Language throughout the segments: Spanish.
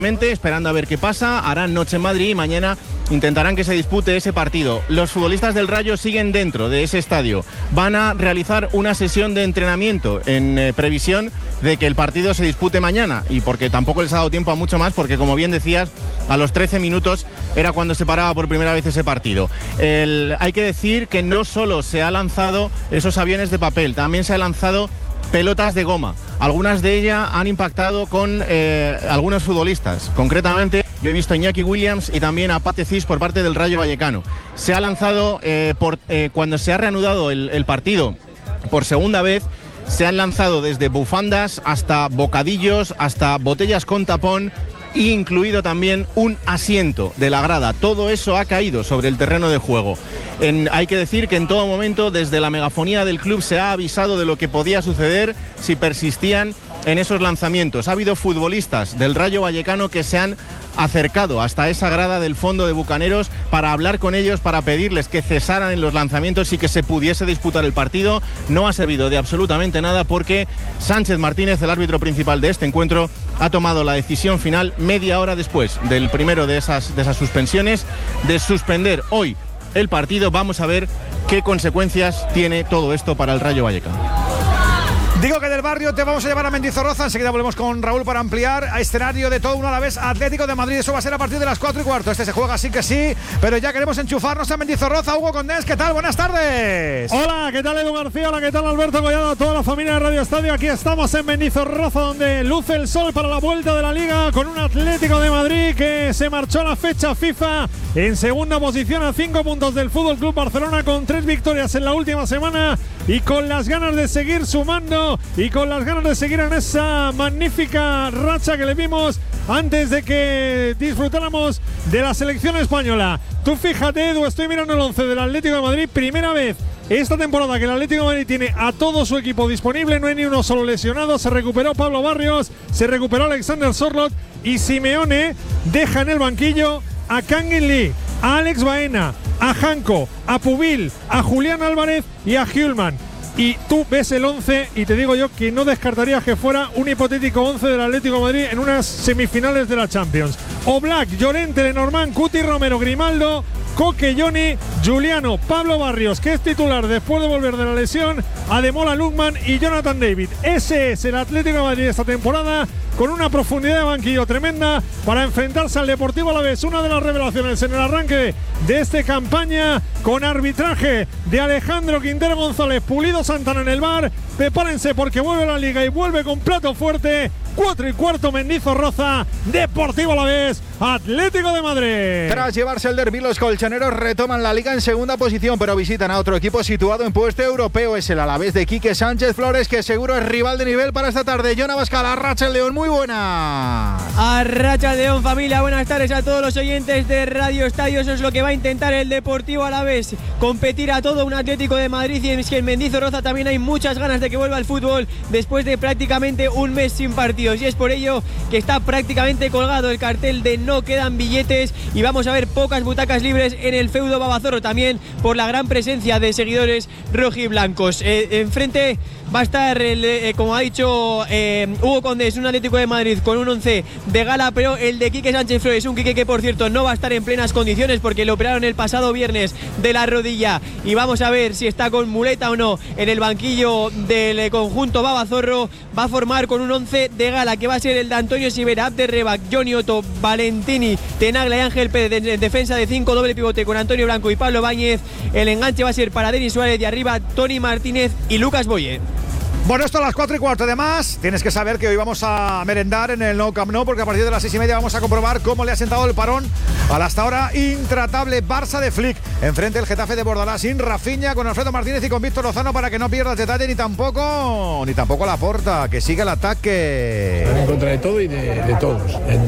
esperando a ver qué pasa, harán noche en Madrid y mañana intentarán que se dispute ese partido. Los futbolistas del Rayo siguen dentro de ese estadio, van a realizar una sesión de entrenamiento en previsión de que el partido se dispute mañana, y porque tampoco les ha dado tiempo a mucho más, porque como bien decías, a los 13 minutos era cuando se paraba por primera vez ese partido. Hay que decir que no solo se ha lanzado esos aviones de papel, también se ha lanzado pelotas de goma. Algunas de ellas han impactado con algunos futbolistas. Concretamente, yo he visto a Iñaki Williams y también a Pate Cis por parte del Rayo Vallecano. Se ha lanzado, cuando se ha reanudado el partido por segunda vez, se han lanzado desde bufandas hasta bocadillos, hasta botellas con tapón, incluido también un asiento de la grada. Todo eso ha caído sobre el terreno de juego. Hay que decir que en todo momento, desde la megafonía del club, se ha avisado de lo que podía suceder si persistían en esos lanzamientos. Ha habido futbolistas del Rayo Vallecano que se han acercado hasta esa grada del fondo de Bucaneros para hablar con ellos, para pedirles que cesaran en los lanzamientos y que se pudiese disputar el partido. No ha servido de absolutamente nada, porque Sánchez Martínez, el árbitro principal de este encuentro, ha tomado la decisión final media hora después del primero de esas suspensiones, de suspender hoy el partido. Vamos a ver qué consecuencias tiene todo esto para el Rayo Vallecano. Digo que del Barrio te vamos a llevar a Mendizorroza. Enseguida volvemos con Raúl para ampliar a escenario de todo uno a la vez. Atlético de Madrid, eso va a ser a partir de las 4:15. Este se juega sí que sí, pero ya queremos enchufarnos a Mendizorroza. Hugo Condés, ¿qué tal? Buenas tardes. Hola, ¿qué tal Edu García? Hola, ¿qué tal Alberto Collado? Toda la familia de Radio Estadio. Aquí estamos en Mendizorroza, donde luce el sol para la vuelta de la Liga, con un Atlético de Madrid que se marchó a la fecha FIFA en segunda posición a 5 puntos del Fútbol Club Barcelona, con 3 victorias en la última semana y con las ganas de seguir sumando y con las ganas de seguir en esa magnífica racha que le vimos antes de que disfrutáramos de la selección española. Tú fíjate, Edu, estoy mirando el 11 del Atlético de Madrid. Primera vez esta temporada que el Atlético de Madrid tiene a todo su equipo disponible, no hay ni uno solo lesionado. Se recuperó Pablo Barrios, se recuperó Alexander Sorloth, y Simeone deja en el banquillo a Kangin Lee, a Alex Baena, a Janko, a Pubil, a Julián Álvarez y a Hjulman. Y tú ves el 11 y te digo yo que no descartaría que fuera un hipotético 11 del Atlético de Madrid en unas semifinales de la Champions. Oblak, Llorente, Lenormand, Cuti, Romero, Grimaldo, Coque, Johnny, Juliano, Pablo Barrios, que es titular después de volver de la lesión, Ademola Lookman y Jonathan David. Ese es el Atlético de Madrid esta temporada, con una profundidad de banquillo tremenda para enfrentarse al Deportivo Alavés. Una de las revelaciones en el arranque de esta campaña, con arbitraje de Alejandro Quintero González, Pulido Santana en el bar. Prepárense porque vuelve la Liga y vuelve con plato fuerte. 4:15 Mendizorroza, Deportivo Alavés, Atlético de Madrid. Tras llevarse el derbi, los colchoneros retoman la Liga en segunda posición, pero visitan a otro equipo situado en puesto europeo. Es el Alavés de Quique Sánchez Flores, que seguro es rival de nivel para esta tarde. Jon Abascal, Arracha el León, muy buena. Arracha el León, familia, buenas tardes a todos los oyentes de Radio Estadio. Eso es lo que va a intentar el Deportivo Alavés, competir a todo un Atlético de Madrid, y es que en Mendizorroza también hay muchas ganas de que vuelva el fútbol después de prácticamente un mes sin partidos, y es por ello que está prácticamente colgado el cartel de no quedan billetes, y vamos a ver pocas butacas libres en el feudo Babazorro, también por la gran presencia de seguidores rojiblancos. Enfrente va a estar, como ha dicho Hugo Condés, un Atlético de Madrid con un 11 de gala, pero el de Quique Sánchez Flores, un Quique que por cierto no va a estar en plenas condiciones porque lo operaron el pasado viernes de la rodilla, y vamos a ver si está con muleta o no en el banquillo del conjunto Babazorro. Va a formar con un 11 de gala que va a ser el de Antonio Sivera, Abderrebac, Johnny Otto, Valentini, Tenagla y Ángel Pérez. En defensa de 5, doble pivote con Antonio Blanco y Pablo Báñez. El enganche va a ser para Denis Suárez, y arriba Tony Martínez y Lucas Boye. Bueno, esto a las 4:15. Además, tienes que saber que hoy vamos a merendar en el Nou Camp Nou, porque a partir de las 6:30 vamos a comprobar cómo le ha sentado el parón al hasta ahora intratable Barça de Flick. Enfrente el Getafe de Bordalás, sin Rafinha, con Alfredo Martínez y con Víctor Lozano, para que no pierda el detalle, ni tampoco Laporta, que sigue el ataque. En contra de todo y de todos.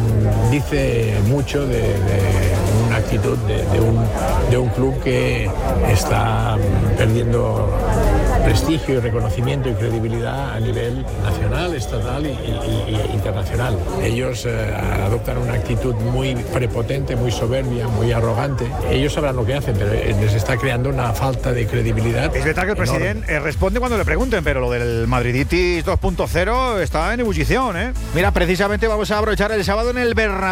Dice mucho de una actitud de un club que está perdiendo prestigio y reconocimiento y credibilidad credibilidad a nivel nacional, estatal y internacional. Ellos adoptan una actitud muy prepotente, muy soberbia, muy arrogante. Ellos sabrán lo que hacen, pero les está creando una falta de credibilidad. Es verdad que el presidente responde cuando le pregunten, pero lo del Madriditis 2.0 está en ebullición, ¿eh? Mira, precisamente vamos a aprovechar el sábado en el Bernabéu.